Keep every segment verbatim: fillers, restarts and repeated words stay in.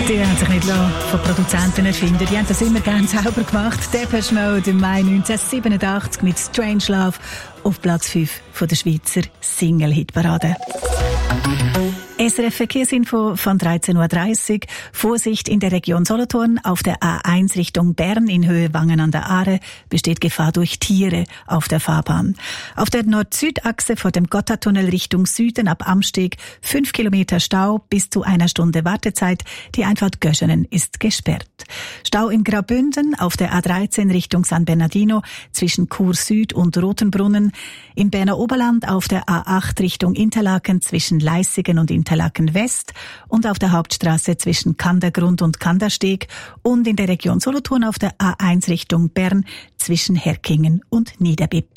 Die haben sich nicht von Produzenten erfinden. Die haben das immer gerne selber gemacht. Depeche Mode im Mai neunzehnhundertsiebenundachtzig mit Strange Love auf Platz fünf von der Schweizer Single-Hitparade. S R F Verkehrsinfo von dreizehn Uhr dreißig. Vorsicht in der Region Solothurn. Auf der A eins Richtung Bern in Höhe Wangen an der Aare besteht Gefahr durch Tiere auf der Fahrbahn. Auf der Nord-Süd-Achse vor dem Gotthardtunnel Richtung Süden ab Amsteg fünf Kilometer Stau bis zu einer Stunde Wartezeit. Die Einfahrt Göschenen ist gesperrt. Stau in Graubünden auf der A dreizehn Richtung San Bernardino zwischen Chur Süd und Rotenbrunnen. Im Berner Oberland auf der A acht Richtung Interlaken zwischen Leissigen und Interlaken West und auf der Hauptstraße zwischen Kandergrund und Kandersteg und in der Region Solothurn auf der A eins Richtung Bern zwischen Herkingen und Niederbipp.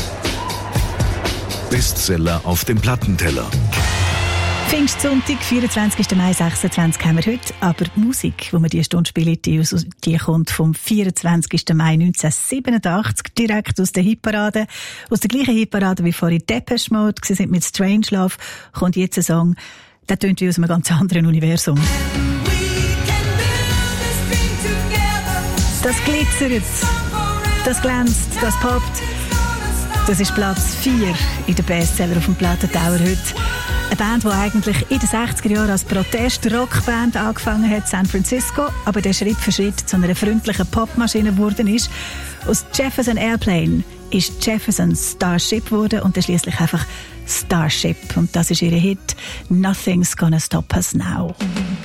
Bestseller auf dem Plattenteller. Pfingstsonntag, vierundzwanzigsten Mai sechsundzwanzig haben wir heute, aber die Musik, die wir diese Stunde spielen, die, die kommt vom vierundzwanzigsten Mai neunzehnhundertsiebenundachtzig, direkt aus der Hitparade. Aus der gleichen Hitparade wie vorhin Depeche Mode, sie sind mit Strange Love, kommt jetzt ein Song, der tönt wie aus einem ganz anderen Universum. Das glitzert, das glänzt, das poppt. Das ist Platz vier in der Bestseller auf dem Plattentower heute. Eine Band, die eigentlich in den sechziger Jahren als Protest-Rockband angefangen hat, San Francisco, aber der Schritt für Schritt zu einer freundlichen Popmaschine geworden ist. Aus Jefferson Airplane ist Jefferson Starship geworden und dann schliesslich einfach Starship. Und das ist ihr Hit «Nothing's Gonna Stop Us Now».